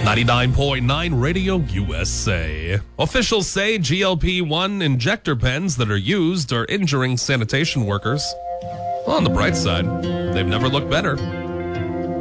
99.9 Radio USA. Officials say GLP-1 injector pens that are used are injuring sanitation workers. Well, on the bright side, they've never looked better.